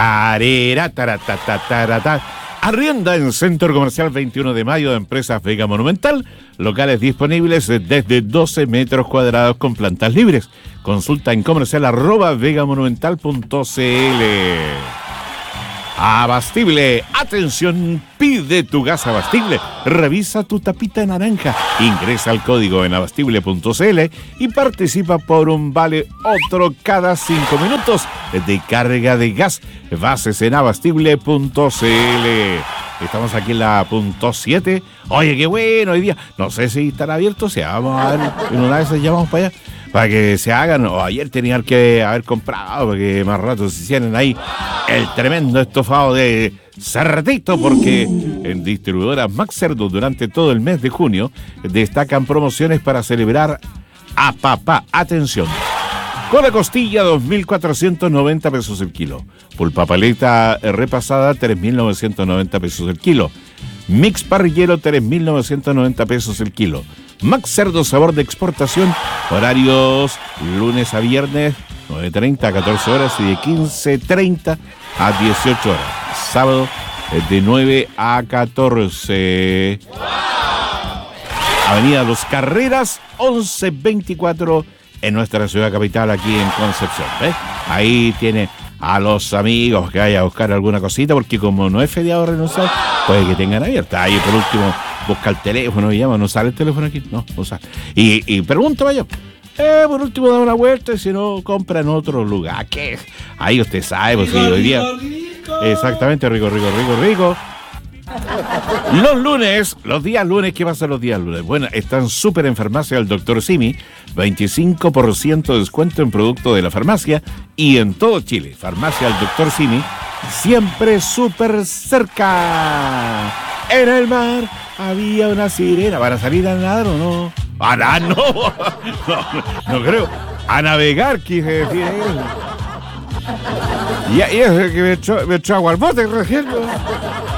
Arera, taratatatarata. Arrienda en Centro Comercial 21 de Mayo de Empresas Vega Monumental. Locales disponibles desde 12 metros cuadrados con plantas libres. Consulta en comercial@vegamonumental.cl. Abastible, atención, pide tu gas Abastible, revisa tu tapita naranja, ingresa el código en abastible.cl y participa por un vale otro cada 5 minutos de carga de gas. Bases en abastible.cl. Estamos aquí en la punto 7. Oye, qué bueno hoy día. No sé si están abiertos, vamos a ver, en una de esas llamamos para allá. Para que se hagan, o ayer tenían que haber comprado, porque más rato se hicieran ahí el tremendo estofado de cerdito, porque en distribuidoras Max Cerdo durante todo el mes de junio destacan promociones para celebrar a papá. Atención, con la costilla 2.490 pesos el kilo, pulpa paleta repasada 3.990 pesos el kilo, mix parrillero 3.990 pesos el kilo. Max Cerdo sabor de exportación, horarios lunes a viernes 9:30 a 14 horas y de 15:30 a 18 horas. Sábado de 9 a 14. Avenida Los Carreras 1124 en nuestra ciudad capital aquí en Concepción. Ahí tiene a los amigos que vaya a buscar alguna cosita, porque como no es feriado renunciar, puede que tengan abierta. Ahí por último busca el teléfono y llama. ¿No sale el teléfono aquí? No sale. Y pregunta, vaya. Por último da una vuelta y si no, compra en otro lugar. ¿Qué? Ahí usted sabe, pues sí, hoy día. Rico. Exactamente, rico. Los días lunes, ¿qué pasa los días lunes? Bueno, están súper en farmacia el Dr. Simi, 25% de descuento en producto de la farmacia y en todo Chile. Farmacia el Dr. Simi, siempre súper cerca. En el mar había una sirena. ¿Van a salir a nadar o no? No creo. A navegar, quise decir. Y es que me echó agua al bote, recién.